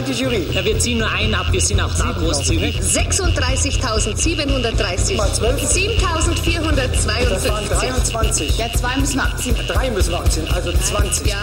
die Jury. Ja, wir ziehen nur einen ab, wir sind auch da großzügig. 36.730. Mal 12. 7.452. Das waren 23. Ja, 2 müssen wir abziehen. 3 müssen wir abziehen, also 20. Ja.